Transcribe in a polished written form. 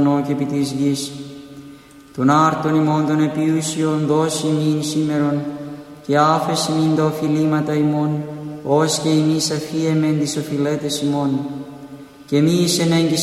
και επί της γης. Τον άρτον ημών των επιούσιων δώσει μην σήμερον, και άφεση μην τα οφειλήματα ημών, ως και εμείς αφίεμεν τις οφειλέτες ημών. Και μη εις εν